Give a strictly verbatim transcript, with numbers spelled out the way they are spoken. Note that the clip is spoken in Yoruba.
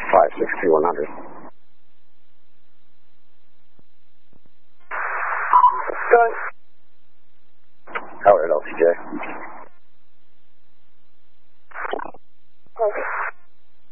five six two one hundred. Good. Howard, L C J.